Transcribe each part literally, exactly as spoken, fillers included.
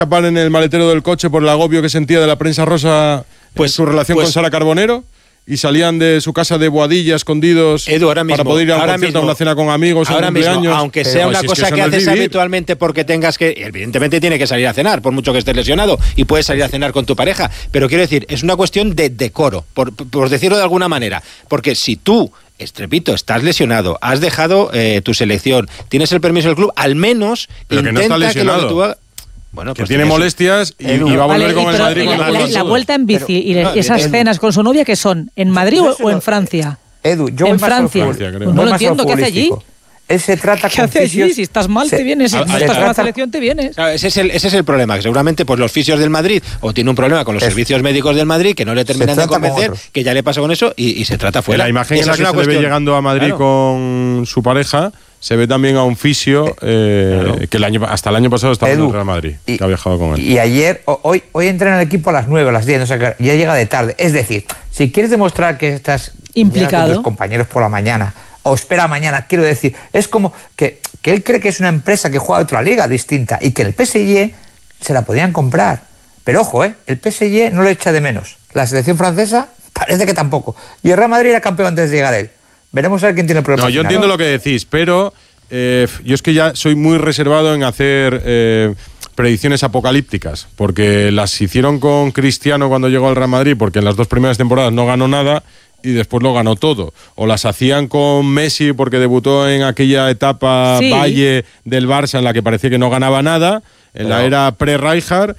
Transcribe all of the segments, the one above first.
escapar en el maletero del coche por el agobio que sentía de la prensa rosa, pues su relación pues, con Sara Carbonero, y salían de su casa de Boadilla escondidos Edu, ahora mismo, para poder ir a un concierto, mismo, a una cena con amigos, ahora a cumpleaños. Mismo, aunque sea pero, una si cosa es que, que, que haces no habitualmente porque tengas que, evidentemente tiene que salir a cenar, por mucho que estés lesionado, y puedes salir a cenar con tu pareja, pero quiero decir, es una cuestión de decoro, por, por decirlo de alguna manera, porque si tú, repito, estás lesionado, has dejado eh, tu selección, tienes el permiso del club, al menos pero intenta que, no está lesionado. que lo que tú hagas. Bueno, que pues tiene molestias y, y va a volver vale, con el Madrid. La, con la, la vuelta en bici pero, y no, esas Edu, cenas con su novia, ¿qué son? ¿En Madrid o, o en Francia? Edu, yo en voy Francia. Más Francia pues no lo entiendo, ¿qué hace allí? Él se trata ¿Qué con hace fisios, allí? Si estás mal, se, te vienes. Si no estás en la selección, te vienes. Claro, ese, es el, ese es el problema, que seguramente pues los fisios del Madrid o tiene un problema con los es, servicios médicos del Madrid que no le terminan de convencer, que ya le pasa con eso y, y se trata fuera. En la imagen en la que se cuestión. le ve llegando a Madrid claro. con su pareja, se ve también a un fisio eh, claro. que el año, hasta el año pasado estaba Edu, en el Real Madrid, y, que ha viajado con él. Y ayer, hoy, hoy entrena el equipo a las nueve, a las diez, o sea que ya llega de tarde. Es decir, si quieres demostrar que estás implicado con tus compañeros por la mañana, o espera mañana, quiero decir, es como que, que él cree que es una empresa que juega a otra liga distinta y que el P S G se la podían comprar. Pero ojo, ¿eh? el P S G no lo echa de menos. La selección francesa parece que tampoco. Y el Real Madrid era campeón antes de llegar él. Veremos a ver quién tiene problemas. No, yo entiendo lo que decís, pero eh, yo es que ya soy muy reservado en hacer eh, predicciones apocalípticas, porque las hicieron con Cristiano cuando llegó al Real Madrid, porque en las dos primeras temporadas no ganó nada y después lo ganó todo. O las hacían con Messi porque debutó en aquella etapa sí. Valle del Barça en la que parecía que no ganaba nada, en la era pre-Rijkaard,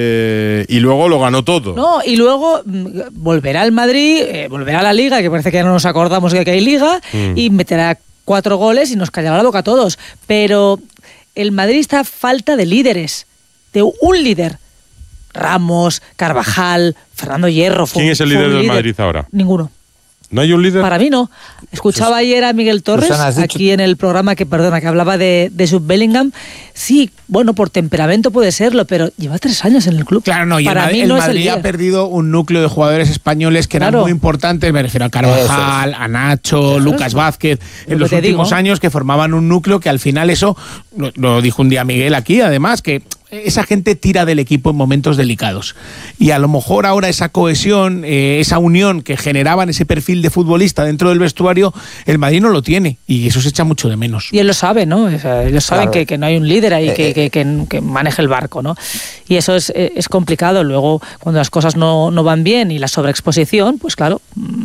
eh, y luego lo ganó todo. No, y luego volverá al Madrid, eh, volverá a la Liga, que parece que ya no nos acordamos de que hay Liga, mm. y meterá cuatro goles y nos callará la boca a todos. Pero el Madrid está a falta de líderes, de un líder. Ramos, Carvajal, Fernando Hierro. ¿Quién es el líder del líder. Madrid ahora? Ninguno. ¿No hay un líder? Para mí no. Escuchaba ayer a Miguel Torres, Susana, aquí en el programa que, perdona, que hablaba de, de Jude Bellingham. Sí, bueno, por temperamento puede serlo, pero lleva tres años en el club. Claro, no, y Para el, mí el no Madrid es el ha perdido un núcleo de jugadores españoles que claro. eran muy importantes, me refiero a Carvajal, a Nacho, eso Lucas es. Vázquez, en los últimos digo. años que formaban un núcleo que al final eso, lo, lo dijo un día Miguel aquí, además, que esa gente tira del equipo en momentos delicados. Y a lo mejor ahora esa cohesión, eh, esa unión que generaban ese perfil de futbolista dentro del vestuario, el Madrid no lo tiene. Y eso se echa mucho de menos. Y él lo sabe, ¿no? O sea, ellos saben claro. que, que no hay un líder ahí eh, que, que, que, que maneje el barco, ¿no? Y eso es, es complicado. Luego, cuando las cosas no, no van bien y la sobreexposición, pues claro...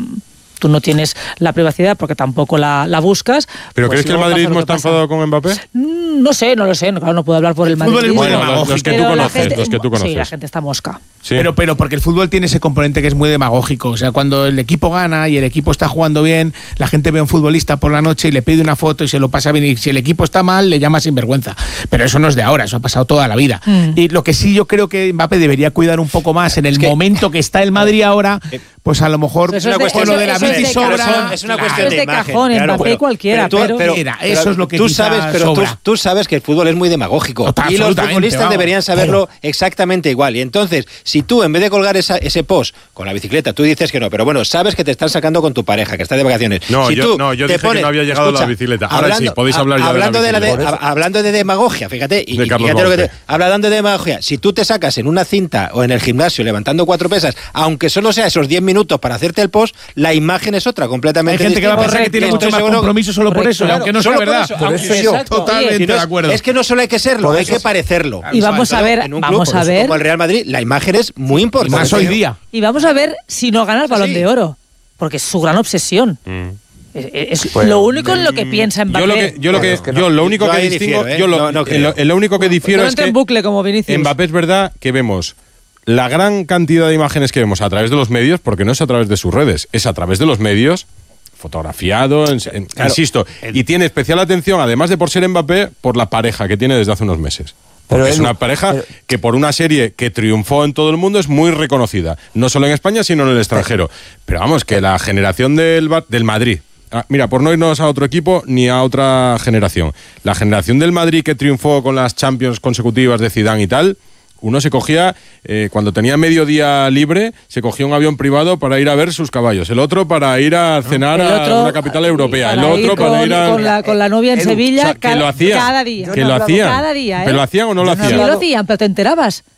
tú no tienes la privacidad porque tampoco la, la buscas. ¿Pero pues crees que el madridismo está enfadado con Mbappé? No sé, no lo sé, claro, no puedo hablar por el, el madridismo. Bueno, los, los, que tú conoces, gente, los que tú conoces. Sí, la gente está mosca. Sí. Pero, pero porque el fútbol tiene ese componente que es muy demagógico. O sea, cuando el equipo gana y el equipo está jugando bien, la gente ve a un futbolista por la noche y le pide una foto y se lo pasa bien. Y si el equipo está mal, le llama sinvergüenza. Pero eso no es de ahora, eso ha pasado toda la vida. Mm. Y lo que sí yo creo que Mbappé debería cuidar un poco más en el es que, momento que está el Madrid ahora, pues a lo mejor eso es de, con lo de la bici sobra. Es una cuestión de, de cajón, claro, Mbappé bueno, cualquiera, pero, tú, pero, pero, mira, pero eso es lo que tú sabes, pero tú, tú sabes que el fútbol es muy demagógico. Total, y los futbolistas vamos. deberían saberlo claro. exactamente igual. Y entonces, si tú en vez de colgar esa, ese post con la bicicleta, tú dices que no, pero bueno, sabes que te están sacando con tu pareja, que estás de vacaciones. No, si yo, tú no, yo te dije pones, que no había llegado escucha, la bicicleta. Ahora hablando, sí, podéis hablar ya hablando de la de, bicicleta. de, hablando de demagogia, fíjate, y, de y fíjate lo que te, hablando de demagogia, si tú te sacas en una cinta o en el gimnasio levantando cuatro pesas, aunque solo sea esos diez minutos para hacerte el post, la imagen es otra, completamente Hay gente distinta. que va a pensar que tiene mucho más compromiso solo por eso, claro, aunque no sea verdad. Por eso, por eso yo, totalmente no es, de acuerdo. Es que no solo hay que serlo, hay que parecerlo. Y vamos a ver, vamos a ver. Como el Real Madrid, la imagen es muy importante. Y más hoy día. Y vamos a ver si no gana el Balón sí. de Oro, porque es su gran obsesión. Mm. Es, es bueno, lo único en lo que piensa Mbappé. Yo lo que, yo lo, que, que no, yo lo único yo que distingo, difiero, ¿eh? yo lo, no, no en lo, en lo único que difiero no es que en bucle como Vinicius. Mbappé es verdad que vemos la gran cantidad de imágenes que vemos a través de los medios, porque no es a través de sus redes, es a través de los medios, fotografiado, en, en, claro, insisto, el, y tiene especial atención, además de por ser Mbappé, por la pareja que tiene desde hace unos meses. Pero es una pareja pero, que por una serie que triunfó en todo el mundo es muy reconocida, no solo en España, sino en el extranjero. Pero vamos, que la generación del, del Madrid, ah, mira, por no irnos a otro equipo ni a otra generación, la generación del Madrid que triunfó con las Champions consecutivas de Zidane y tal, Uno se cogía, eh, cuando tenía medio día libre, se cogía un avión privado para ir a ver sus caballos. El otro para ir a cenar otro, a una capital europea. El otro con, para ir a... Con la, con la novia en Edu, Sevilla, o sea, que cada, lo hacían, cada día. Que lo hacían. Cada día, ¿eh? ¿Pero lo hacían o no lo hacían? Sí, lo hacían, pero te enterabas.